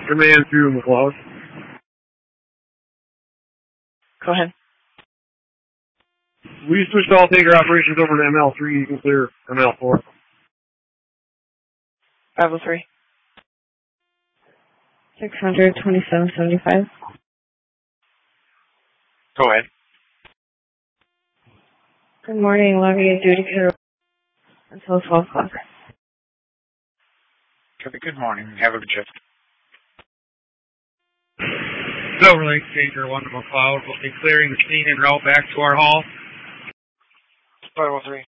Command 2, McLeod. Go ahead. We switched all tanker operations over to ML3. You can clear ML4. Bravo 3. 600, 2775. Go ahead. Good morning, lobby adjudicator until 12 o'clock. Good morning. Have a good shift. Silver Lake Tanker 1 to McLeod will be clearing the scene en route back to our hall. 503.